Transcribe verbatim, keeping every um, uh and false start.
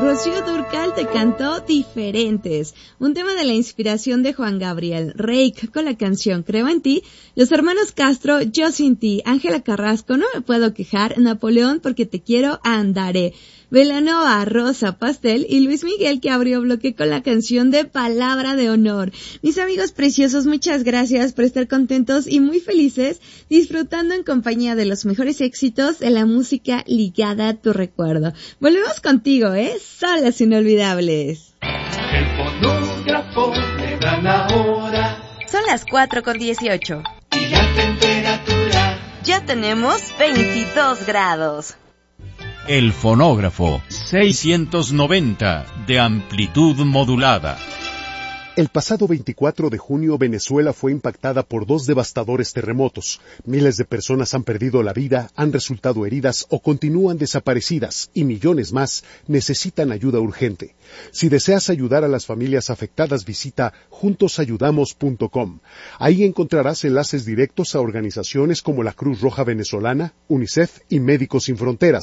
Rocío Dúrcal te cantó Diferentes, un tema de la inspiración de Juan Gabriel. Reik con la canción Creo en ti. Los hermanos Castro, Yo sin ti. Ángela Carrasco, No me puedo quejar. Napoleón, Porque te quiero, Andaré. Belanova, Rosa Pastel y Luis Miguel, que abrió bloque con la canción de Palabra de Honor. Mis amigos preciosos, muchas gracias por estar contentos y muy felices disfrutando en compañía de los mejores éxitos de la música ligada a tu recuerdo. Volvemos contigo, ¿eh? Solas inolvidables. El fonógrafo le da la hora. Son las cuatro con dieciocho. Y la temperatura. Ya tenemos veintidós grados. El fonógrafo seiscientos noventa de amplitud modulada. El pasado veinticuatro de junio, Venezuela fue impactada por dos devastadores terremotos. Miles de personas han perdido la vida, han resultado heridas o continúan desaparecidas, y millones más necesitan ayuda urgente. Si deseas ayudar a las familias afectadas, visita juntos ayudamos punto com. Ahí encontrarás enlaces directos a organizaciones como la Cruz Roja Venezolana, UNICEF y Médicos Sin Fronteras.